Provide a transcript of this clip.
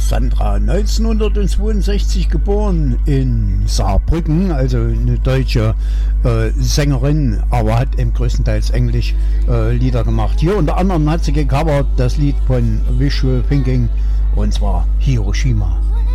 Sandra, 1962 geboren in Saarbrücken, also eine deutsche Sängerin, aber hat eben größtenteils Englisch Lieder gemacht. Hier unter anderem hat sie gecovert das Lied von Wishful Thinking, und zwar Hiroshima.